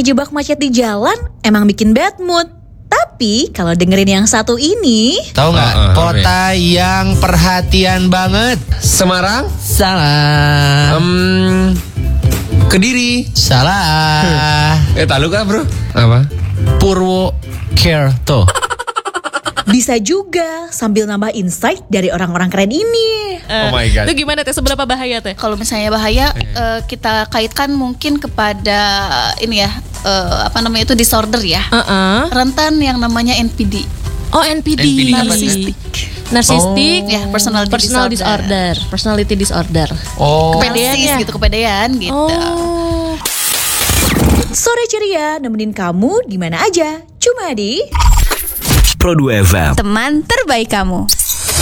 kejebak macet di jalan emang bikin bad mood. Tapi kalau dengerin yang satu ini, tahu nggak kota yang perhatian banget? Semarang? Salah. Kediri? Salah. Tahu kah bro? Apa? Purwokerto. bisa juga sambil nambah insight dari orang-orang keren ini. Oh my God. Itu gimana Teh? Seberapa bahaya Teh? Kalau misalnya bahaya, kita kaitkan mungkin kepada ini ya, itu disorder ya. Rentan yang namanya NPD. Oh NPD. Narsistik, ya personality disorder. Personality disorder. Oh. Kepedean ya? Kepedean gitu. Oh. Sore ceria nemenin kamu di mana aja. Cuma di Pro 2 FM. Teman terbaik kamu.